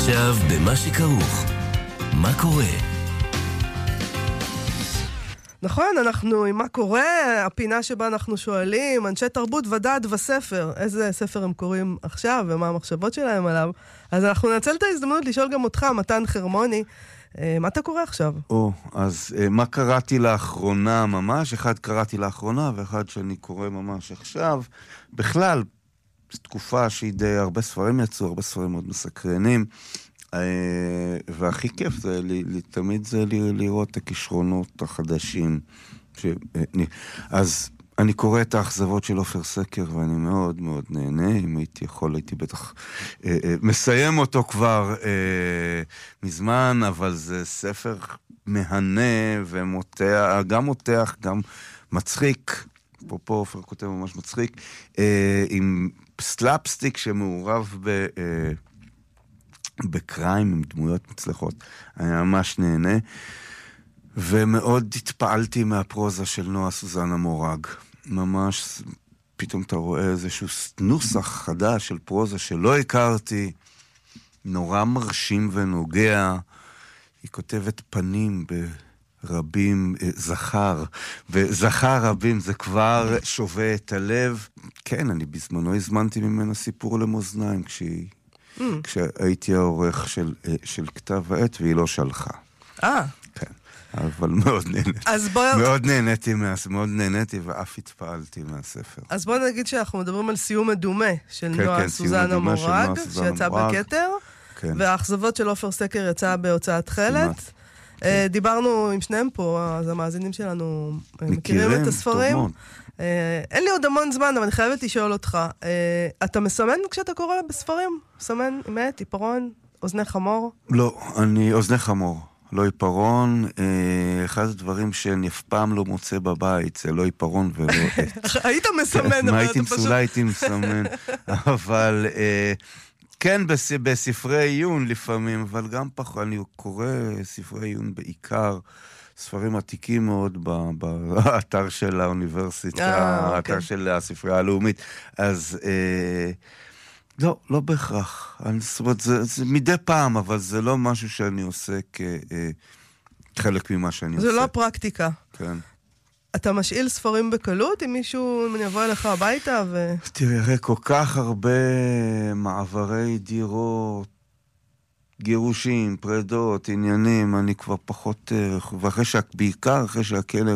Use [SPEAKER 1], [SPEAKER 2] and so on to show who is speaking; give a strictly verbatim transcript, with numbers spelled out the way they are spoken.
[SPEAKER 1] עכשיו במה שכרוך. מה קורה?
[SPEAKER 2] נכון, אנחנו עם מה קורה, הפינה שבה אנחנו שואלים, אנשי תרבות ודעת וספר, איזה ספר הם קוראים עכשיו ומה המחשבות שלהם עליו. אז אנחנו ננצל את ההזדמנות לשאול גם אותך, מתן חרמוני, מה אתה קורא עכשיו?
[SPEAKER 3] או, אז מה קראתי לאחרונה ממש? אחד קראתי לאחרונה ואחד שאני קורא ממש עכשיו. בכלל, זו תקופה שהיא די הרבה ספרים יצאו, הרבה ספרים מאוד מסקרנים. והכי כיף זה, לי, לי, תמיד זה לי, לראות את הכישרונות החדשים. ש... אז אני קורא את האכזבות של עופר סקר, ואני מאוד מאוד נהנה. אם הייתי יכול, הייתי בטח אה, אה, מסיים אותו כבר אה, מזמן, אבל זה ספר מהנה ומותח, גם מותח, גם מצחיק. פה פה עופר כותב ממש מצחיק, אה, עם סלאפסטיק שמעורב ב... אה, בקריים עם דמויות מצלחות. אני ממש נהנה. ומאוד התפעלתי מהפרוזה של נועה סוזנה מורג. ממש, פתאום אתה רואה איזשהו נוסח חדש של פרוזה שלא הכרתי. נורא מרשים ונוגע. היא כותבת פנים ברבים, זכר. וזכר רבים זה כבר שווה את הלב. כן, אני בזמנו הזמנתי ממנה סיפור למאזניים כשהיא Mm. כשהייתי העורך של, של כתב העת, והיא לא שלחה.
[SPEAKER 2] אה.
[SPEAKER 3] כן, אבל מאוד נהניתי. אז בוא... מאוד נהניתי, מה... מאוד נהניתי ואף התפעלתי מהספר.
[SPEAKER 2] אז בוא נגיד שאנחנו מדברים על סיום מדומה של כן, נועה כן, סוזנה מורג, שיצא בכתר, כן. והאכזבות של עופר סקר יצא בהוצאת חלת. כן. דיברנו עם שניהם פה, אז המאזינים שלנו מכירים את הספרים. אין לי עוד המון זמן, אבל אני חייבת לשאול אותך. אתה מסמן כשאתה קורא בספרים? מסמן, אמת, עיפרון, אוזני חמור?
[SPEAKER 3] לא, אני אוזני חמור. לא עיפרון. אחד הדברים שאני אף פעם לא מוצא בבית, זה לא עיפרון ולא עט.
[SPEAKER 2] היית מסמן,
[SPEAKER 3] אבל אתה פשוט... אולי הייתי מסמן, אבל... כן, בספרי עיון לפעמים, אבל גם פחות, אני קורא ספרי עיון בעיקר, ספרים עתיקים מאוד באתר של האוניברסיטה, האתר של הספרייה הלאומית. אז לא, לא בהכרח. זאת אומרת, זה מדי פעם, אבל זה לא משהו שאני עושה כחלק ממה שאני עושה.
[SPEAKER 2] זה לא פרקטיקה.
[SPEAKER 3] כן.
[SPEAKER 2] אתה משאיל ספרים בקלות אם מישהו, אם אני אבוא אליך הביתה ו...
[SPEAKER 3] תראה, כל כך הרבה מעברי דירות, גירושים, פרדות, עניינים, אני כבר פחות... ואחרי שה... בעיקר אחרי שהכלב